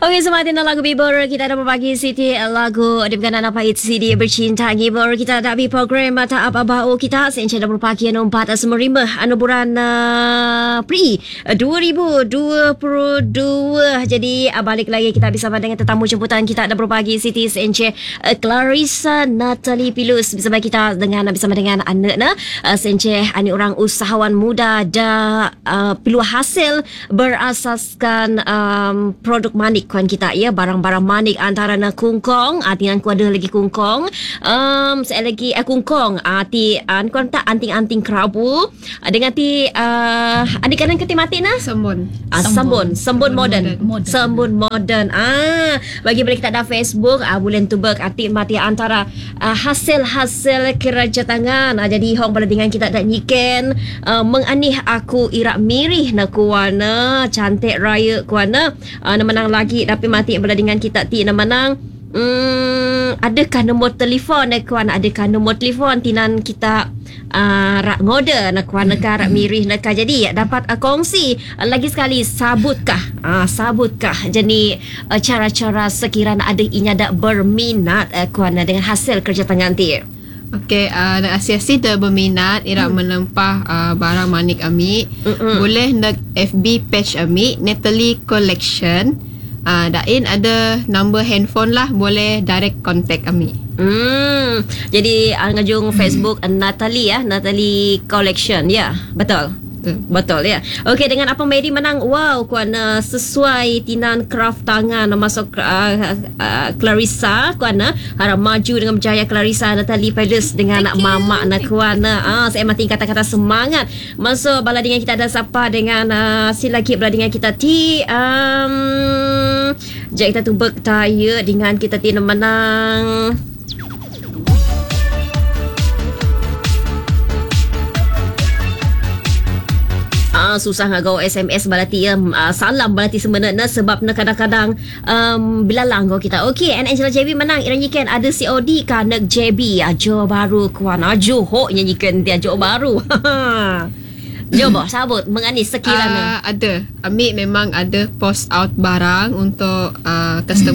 Okey, selamat datang lagu Bibur. Kita ada berbagi Siti lagu di berkenan apa itu Siti bercinta Bibur. Kita ada di program mata apa bau kita senca ada berbagi anu 4 Semerimah anu bulan Pri 2022. Jadi balik lagi kita bersama dengan tetamu jemputan kita ada berbagi Siti senca Clarissa Natalie Pilus bersama kita bersama dengan anak senca ani orang usahawan muda da peluang hasil berasaskan produk manik kuan kita ya, barang-barang manik antara na kungkong dengan ku ada lagi kungkong saya lagi kungkong ti kuan tak anting-anting kerabu dengan ti adik kanan keti mati na sembun modern bagi boleh kita ada Facebook bulan tu bek arti mati antara hasil-hasil kerja tangan jadi hong pada dengan kita dak nyiken menganih aku irak mirih na kuana cantik raya kuana na menang lagi tapi mati pada dengan kita ti na menang adakah nombor telefon kuan adakah nombor telefon tinan kita rak ngode nak kuan nak rak mirih nak jadi dapat kongsi lagi sekali sabutkah jadi cara-cara sekiranya ada inya dak berminat kuan dengan hasil kerja tangan ti. Okey, asiasi dah berminat ira menempah barang manik ami. Boleh nak FB page ami Natalie Collection. Dain ada nombor handphone lah, boleh direct contact ami. Jadi ngajung Facebook Natalie Collection ya, betul ya. Okey, dengan apa Mary menang wow kuan sesuai tinan craft tangan masuk Clarissa kuan harap maju dengan berjaya Clarissa Natalie Pilus dengan anak mama nak kuan saya mati kata-kata semangat masuk bala dengan kita ada siapa dengan si lagi bala dengan kita ti jap kita tu bertanya dengan kita ti menang. Susah ngagau SMS balati salam balati sebenarnya sebab kadang-kadang bilalang kau kita. Okey, and Angela JB menang nyanyikan ada COD kan nak JB Johor Bahru kuan Johor nyanyikan dia Johor Bahru. Jom sabut menganis sekiranya ada ambil memang ada post out barang untuk customer